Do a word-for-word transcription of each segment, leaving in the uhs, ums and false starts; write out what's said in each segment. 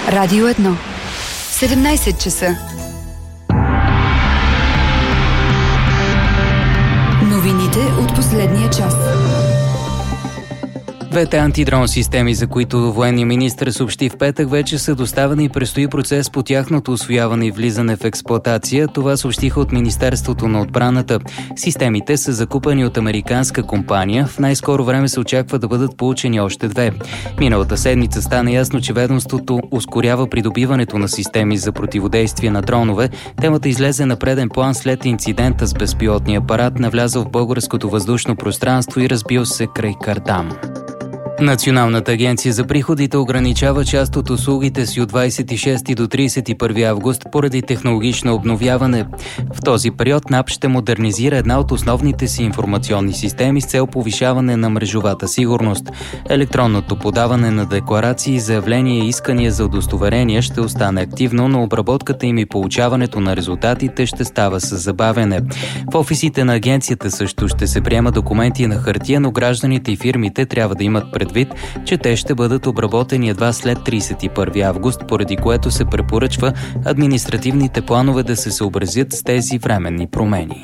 Радио едно. седемнайсет часа. Новините от последния час. Двете антидрон системи, за които военният министър съобщи в петък, вече са доставени и предстои процес по тяхното усвояване и влизане в експлоатация. Това съобщиха от Министерството на отбраната. Системите са закупени от американска компания. В най-скоро време се очаква да бъдат получени още две. Миналата седмица стана ясно, че ведомството ускорява придобиването на системи за противодействие на дронове. Темата излезе на преден план след инцидента с безпилотния апарат, навлязъл в българското въздушно пространство и разбил се край Кардам. Националната агенция за приходите ограничава част от услугите си от двайсет и шести до трийсет и първи август поради технологично обновяване. В този период НАП ще модернизира една от основните си информационни системи с цел повишаване на мрежовата сигурност. Електронното подаване на декларации, заявления и искания за удостоверения ще остане активно, но обработката им и получаването на резултатите ще става с забавяне. В офисите на агенцията също ще се приема документи на хартия, но гражданите и фирмите трябва да имат пред вид, че те ще бъдат обработени едва след трийсет и първи август, поради което се препоръчва административните планове да се съобразят с тези временни промени.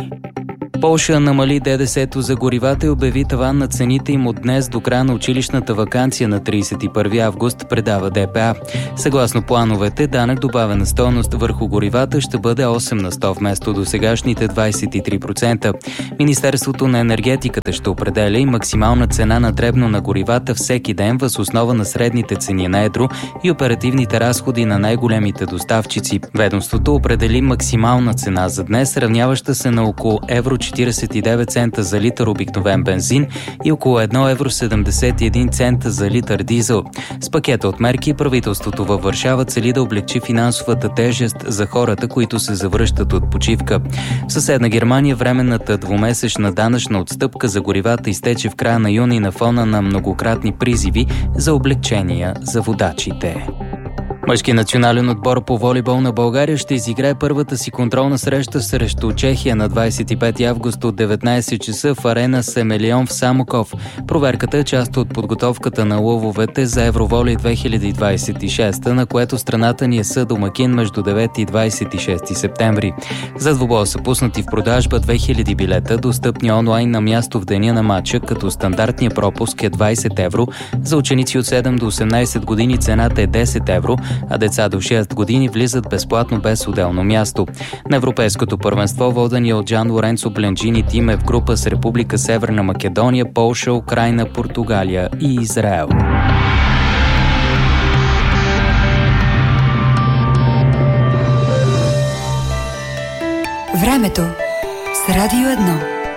Полша намали ДДС-то за горивата и обяви таван на цените им от днес до края на училищната ваканция на трийсет и първи август, предава ДПА. Съгласно плановете, данък добавена стойност върху горивата ще бъде осем на сто вместо до сегашните двайсет и три процента. Министерството на енергетиката ще определя и максимална цена на дребно на горивата всеки ден въз основа на средните цени на едро и оперативните разходи на най-големите доставчици. Ведомството определи максимална цена за днес, равняваща се на около евро четирийсет и девет цента за литър обикновен бензин и около едно евро седемдесет и един цента за литър дизел. С пакета от мерки правителството във Варшава цели да облегчи финансовата тежест за хората, които се завръщат от почивка. В съседна Германия временната двумесечна данъчна отстъпка за горивата изтече в края на юни на фона на многократни призиви за облегчения за водачите. Мъжки национален отбор по волейбол на България ще изиграе първата си контролна среща срещу Чехия на двайсет и пети август от деветнайсет часа в арена Семелион в Самоков. Проверката е част от подготовката на лъвовете за Евроволей две хиляди двайсет и шеста, на което страната ни е съдомакин между девети и двайсет и шести септември. За двубоя са пуснати в продажба две хиляди билета, достъпни онлайн на място в деня на матча, като стандартният пропуск е двайсет евро. За ученици от седем до осемнайсет години цената е десет евро, а деца до шест години влизат безплатно без отделно място. На Европейското първенство водения от Джан Лоренцо Бленджини тим е в група с Република Северна Македония, Полша, Украйна, Португалия и Израел. Времето с Радио едно.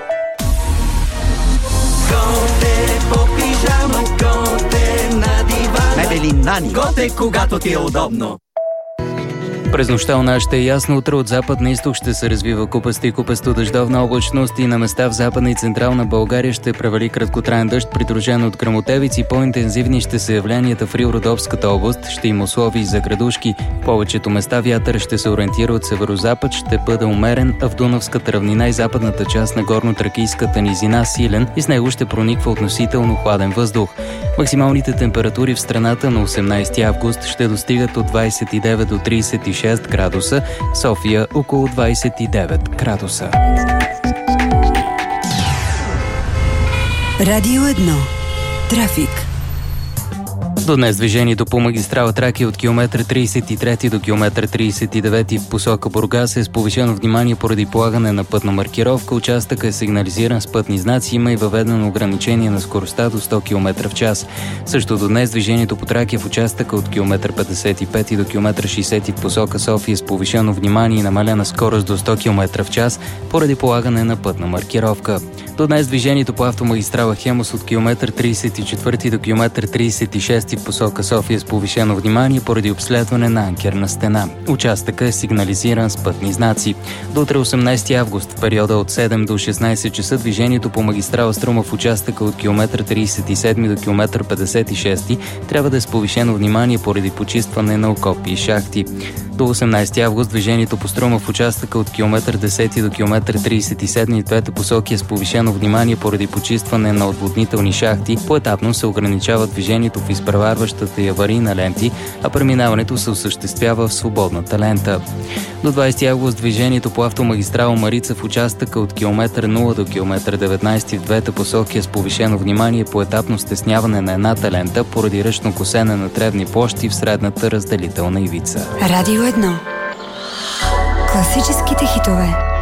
Готе по пижама, готе на дивана. Мебели Нани. Готе, когато ти е удобно. През нощта у нас ще е ясно, утре от запад на изток ще се развива купаста и купесто дъждовна облачност и на места в западна и централна България ще превали краткотраен дъжд, придружен от гръмотевици. По-интензивни ще са явленията в Рио-Родопската област, ще има условия за градушки. В повечето места вятър ще се ориентира от северозапад, ще бъде умерен, а в Дунавската равнина и западната част на горно-тракийската низина силен и с него ще прониква относително хладен въздух. Максималните температури в страната на осемнайсети август ще достигат от двайсет и девет до трийсет и шест градуса, София около двайсет и девет градуса. Радио едно. Трафик. До днес движението по магистрала Тракия от километър трийсет и трети до километър трийсет и девети в посока Бургас е с повишено внимание поради полагане на пътна маркировка. Участъкът е сигнализиран с пътни знаци, има и въведено ограничение на скоростта до сто километра в час. Също до днес движението по Тракия в участъка от километър петдесет и пети до километър шейсети в посока София с повишено внимание и намалена скорост до сто километра в час поради полагане на пътна маркировка. До днес движението по автомагистрала Хемус от километър трийсет и четвърти до километър трийсет и шести в посока София с повишено внимание поради обследване на анкерна стена. Участъкът е сигнализиран с пътни знаци. До утре осемнайсети август в периода от седем до шестнайсет часа движението по магистрала Струма в участъка от километър трийсет и седми до километър петдесет и шести трябва да е с повишено внимание поради почистване на окопи и шахти. До осемнайсети август движението по Струма в участъка от километър десети до километър трийсет и седем и двете посоки е с повишено внимание поради почистване на отводнителни шахти. Поетапно се ограничава движението в изпреварващата и аварийна ленти, а преминаването се осъществява в свободната лента. До двайсети август движението по автомагистрала Марица в участъка от километър нула до километър деветнайсет в двете посоки е с повишено внимание поетапно стесняване на едната лента поради ръчно косене на тревни площи в средната разделителна ивица. Радио едно. Класическите хитове.